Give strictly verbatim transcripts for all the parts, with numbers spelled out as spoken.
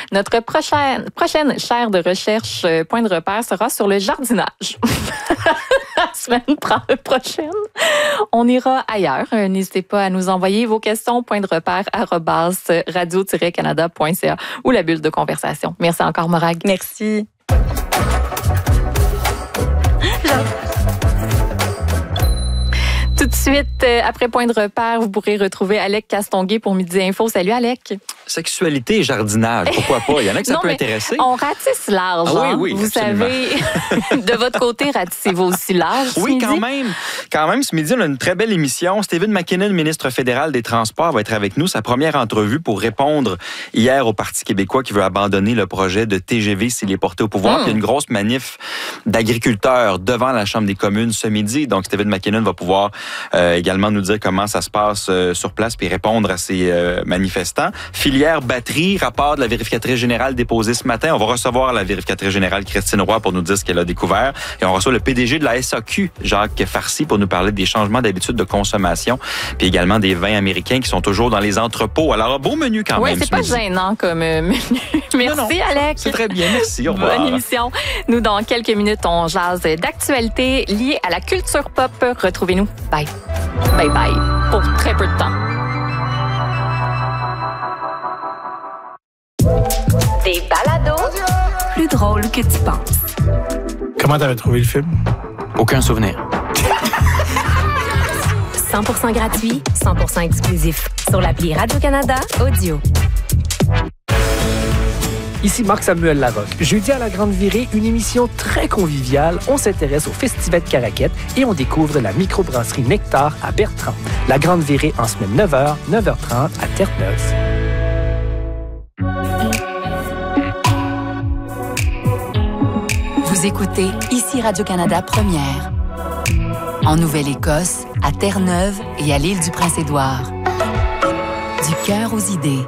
Notre prochaine, prochaine chaire de recherche euh, point de repère sera sur le jardinage. La semaine prochaine, on ira ailleurs. Euh, n'hésitez pas à nous envoyer vos questions point de repère arobase radio tiret canada point c a ou la bulle de conversation. Merci encore, Morag. Merci. Tout de suite, après Point de repère, vous pourrez retrouver Alec Castonguay pour Midi Info. Salut, Alec. Sexualité et jardinage, pourquoi pas? Il y en a que ça non, peut mais intéresser. On ratisse large. Ah, oui, hein? oui, vous absolument. savez, de votre côté, ratissez-vous aussi large. Oui, midi? quand même. Quand même, ce midi, on a une très belle émission. Stephen McKinnon, ministre fédéral des Transports, va être avec nous. Sa première entrevue pour répondre hier au Parti québécois qui veut abandonner le projet de T G V s'il est porté au pouvoir. Mmh. Puis il y a une grosse manif d'agriculteurs devant la Chambre des communes ce midi. Donc, Stephen McKinnon va pouvoir euh, également nous dire comment ça se passe euh, sur place puis répondre à ces euh, manifestants. Filière batterie, rapport de la vérificatrice générale déposé ce matin. On va recevoir la vérificatrice générale Christine Roy pour nous dire ce qu'elle a découvert. Et on reçoit le P D G de la S A Q, Jacques Farcy, pour nous parler des changements d'habitude de consommation puis également des vins américains qui sont toujours dans les entrepôts. Alors, un beau menu quand oui, même. Oui, c'est pas midi. gênant comme euh, menu. Merci, non, non, Alex. C'est très bien. Merci. Au revoir. Bonne émission. Nous, dans quelques minutes, on jase d'actualités liées à la culture pop. Retrouvez-nous. Bye. Bye bye. Pour très peu de temps. Des balados plus drôles que tu penses. Comment t'avais trouvé le film? Aucun souvenir. cent pour cent gratuit, cent pour cent exclusif. Sur l'appli Radio-Canada Audio. Ici Marc-Samuel Larocque. Jeudi à la Grande Virée, une émission très conviviale. On s'intéresse au Festival de Caraquette et on découvre la microbrasserie Nectar à Bertrand. La Grande Virée en semaine neuf heures, neuf heures trente à Terre-Neuve. Vous écoutez ici Radio-Canada Première. En Nouvelle-Écosse, à Terre-Neuve et à l'île du Prince-Édouard. Du cœur aux idées.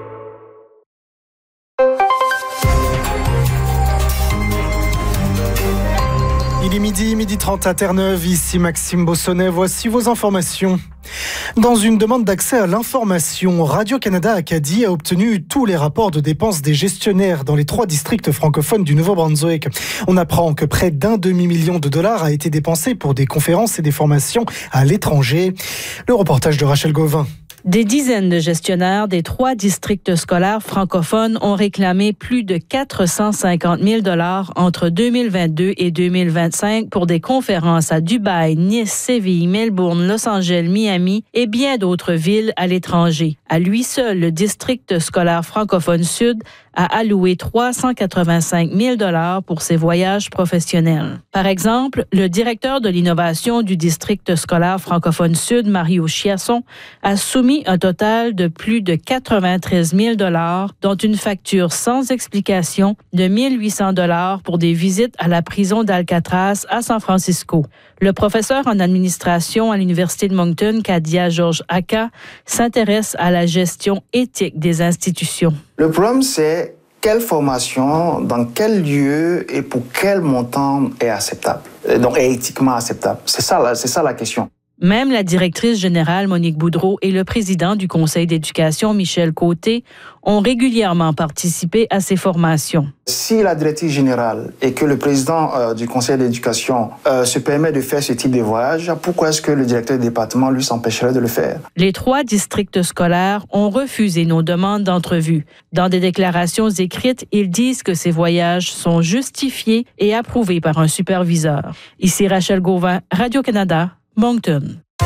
Il est midi, midi trente à Terre-Neuve. Ici Maxime Bossonnet. Voici vos informations. Dans une demande d'accès à l'information, Radio-Canada Acadie a obtenu tous les rapports de dépenses des gestionnaires dans les trois districts francophones du Nouveau-Brunswick. On apprend que près d'un demi-million de dollars a été dépensé pour des conférences et des formations à l'étranger. Le reportage de Rachel Gauvin. Des dizaines de gestionnaires des trois districts scolaires francophones ont réclamé plus de quatre cent cinquante mille dollars entre deux mille vingt-deux et deux mille vingt-cinq pour des conférences à Dubaï, Nice, Séville, Melbourne, Los Angeles, Miami et bien d'autres villes à l'étranger. À lui seul, le district scolaire francophone sud a alloué trois cent quatre-vingt-cinq mille dollars pour ses voyages professionnels. Par exemple, le directeur de l'innovation du district scolaire francophone sud, Mario Chiasson, a soumis un total de plus de quatre-vingt-treize mille dollars, dont une facture sans explication de mille huit cents dollars pour des visites à la prison d'Alcatraz à San Francisco. Le professeur en administration à l'Université de Moncton, Kadia George Aka, s'intéresse à la gestion éthique des institutions. Le problème, c'est quelle formation, dans quel lieu et pour quel montant est acceptable, donc est éthiquement acceptable. C'est ça, c'est ça la question. Même la directrice générale Monique Boudreau et le président du Conseil d'éducation Michel Côté ont régulièrement participé à ces formations. Si la directrice générale et que le président euh, du Conseil d'éducation euh, se permet de faire ce type de voyage, pourquoi est-ce que le directeur du département lui s'empêcherait de le faire? Les trois districts scolaires ont refusé nos demandes d'entrevue. Dans des déclarations écrites, ils disent que ces voyages sont justifiés et approuvés par un superviseur. Ici Rachel Gauvin, Radio-Canada, Moncton.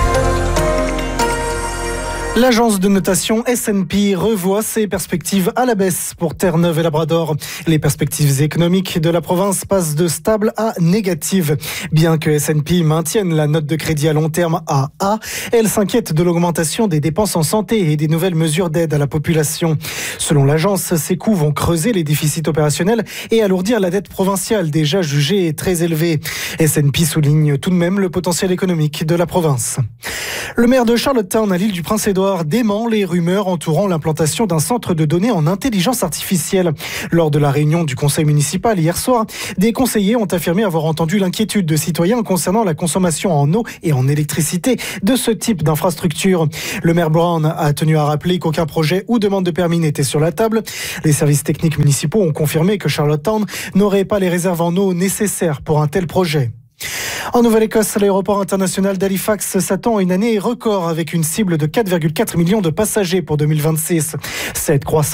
L'agence de notation S and P revoit ses perspectives à la baisse pour Terre-Neuve et Labrador. Les perspectives économiques de la province passent de stable à négative. Bien que S and P maintienne la note de crédit à long terme à A, elle s'inquiète de l'augmentation des dépenses en santé et des nouvelles mesures d'aide à la population. Selon l'agence, ces coûts vont creuser les déficits opérationnels et alourdir la dette provinciale déjà jugée très élevée. S and P souligne tout de même le potentiel économique de la province. Le maire de Charlottetown à l'île du Prince-Édouard Labrador dément les rumeurs entourant l'implantation d'un centre de données en intelligence artificielle. Lors de la réunion du conseil municipal hier soir, des conseillers ont affirmé avoir entendu l'inquiétude de citoyens concernant la consommation en eau et en électricité de ce type d'infrastructure. Le maire Brown a tenu à rappeler qu'aucun projet ou demande de permis n'était sur la table. Les services techniques municipaux ont confirmé que Charlottetown n'aurait pas les réserves en eau nécessaires pour un tel projet. En Nouvelle-Écosse, l'aéroport international d'Halifax s'attend à une année record avec une cible de quatre virgule quatre millions de passagers pour deux mille vingt-six. Cette croissance